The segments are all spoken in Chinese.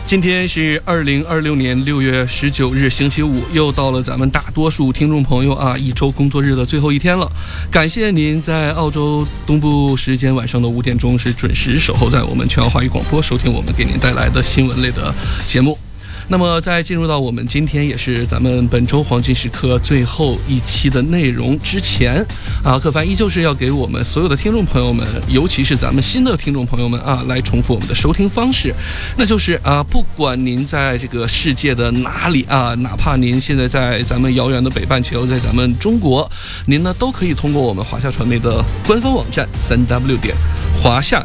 今天是2026年6月19日星期五，又到了咱们大多数听众朋友一周工作日的最后一天了。感谢您在澳洲东部时间晚上的5点钟是准时守候在我们全澳华语广播，收听我们给您带来的新闻类的节目。那么在进入到我们今天也是咱们本周黄金时刻最后一期的内容之前可凡依旧是要给我们所有的听众朋友们，尤其是咱们新的听众朋友们来重复我们的收听方式，那就是不管您在这个世界的哪里哪怕您现在在咱们遥远的北半球，在咱们中国，您呢都可以通过我们华夏传媒的官方网站3w.华夏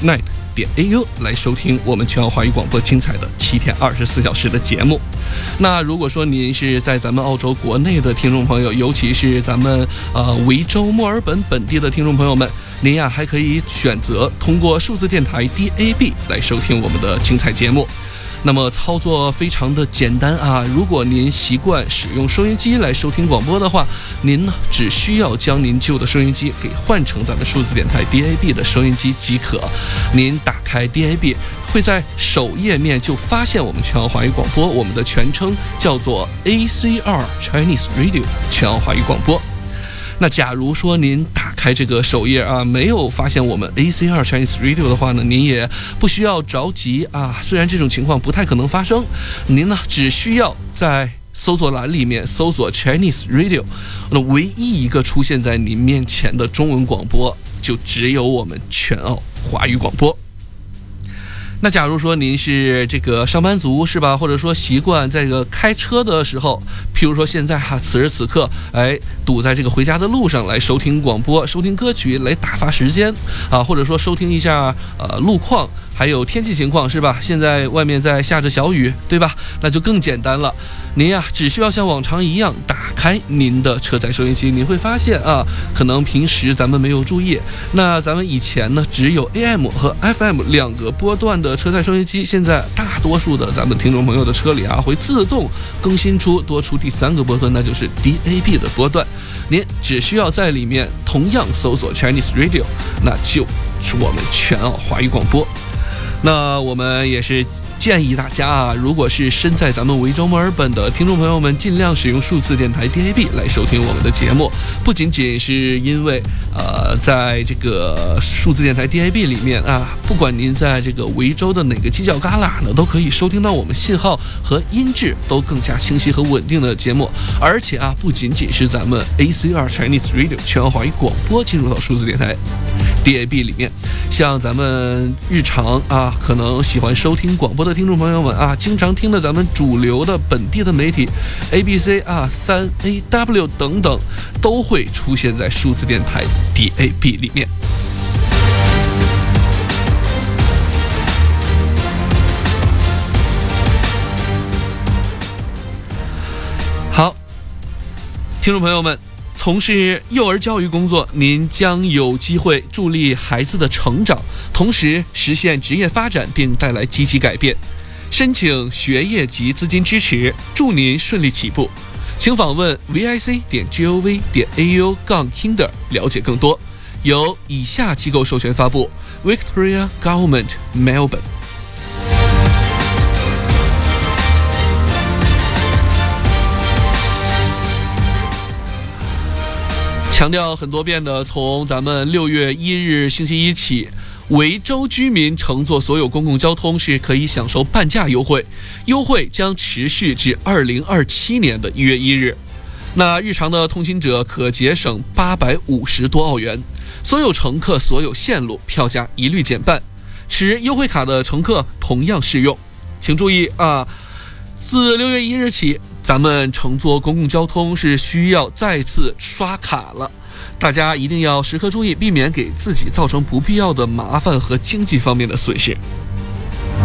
.net.au 来收听我们全澳华语广播精彩的7天24小时的节目。那如果说您是在咱们澳洲国内的听众朋友，尤其是咱们维州墨尔本本地的听众朋友们，您还可以选择通过数字电台 DAB 来收听我们的精彩节目。那么操作非常的简单如果您习惯使用收音机来收听广播的话，您呢只需要将您旧的收音机给换成咱们数字电台 DAB 的收音机即可。您打开 DAB， 会在首页面就发现我们全澳华语广播，我们的全称叫做 ACR Chinese Radio 全澳华语广播。那假如说您打开这个首页没有发现我们 ACR Chinese Radio 的话呢，您也不需要着急虽然这种情况不太可能发生，您呢只需要在搜索栏里面搜索 Chinese Radio， 那唯一一个出现在您面前的中文广播就只有我们全澳华语广播。那假如说您是这个上班族是吧，或者说习惯在这个开车的时候，譬如说现在此时此刻堵在这个回家的路上来收听广播，收听歌曲来打发时间或者说收听一下路况还有天气情况是吧，现在外面在下着小雨对吧，那就更简单了。您只需要像往常一样打开您的车载收音机，你会发现可能平时咱们没有注意，那咱们以前呢只有 AM 和 FM 2个波段的车载收音机，现在大多数的咱们听众朋友的车里会自动更新出多出第3个波段，那就是 DAB 的波段。您只需要在里面同样搜索 Chinese Radio， 那就是我们全澳华语广播。那我们也是建议大家如果是身在咱们维州墨尔本的听众朋友们，尽量使用数字电台 DAB 来收听我们的节目。不仅仅是因为在这个数字电台 DAB 里面不管您在这个维州的哪个犄角旮旯呢，都可以收听到我们信号和音质都更加清晰和稳定的节目。而且不仅仅是咱们 ACR Chinese Radio 全澳华语广播进入到数字电台 DAB 里面，像咱们日常可能喜欢收听广播的听众朋友们经常听的咱们主流的本地的媒体 ABC 3AW 等等，都会出现在数字电台 DAB 里面。好，听众朋友们，从事幼儿教育工作，您将有机会助力孩子的成长，同时实现职业发展并带来积极改变。申请学业及资金支持，祝您顺利起步。请访问 vic.gov.au/hinder 了解更多。由以下机构授权发布 Victoria Government Melbourne。强调很多遍的，从咱们6月1日星期一起，维州居民乘坐所有公共交通是可以享受半价优惠，优惠将持续至2027年的1月1日。那日常的通行者可节省850多澳元，所有乘客所有线路票价一律减半，持优惠卡的乘客同样适用。请注意自6月1日起，咱们乘坐公共交通是需要再次刷卡了，大家一定要时刻注意，避免给自己造成不必要的麻烦和经济方面的损失。